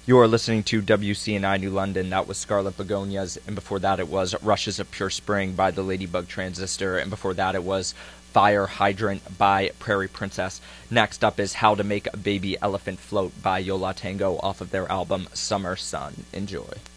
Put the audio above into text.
You're listening to WCNI New London. That was Scarlet Begonias, and before that it was Rushes of Pure Spring by the Ladybug Transistor, and before that it was Fire Hydrant by Prairie Princess. Next up is How to Make a Baby Elephant Float by Yo La Tengo off of their album Summer Sun. Enjoy.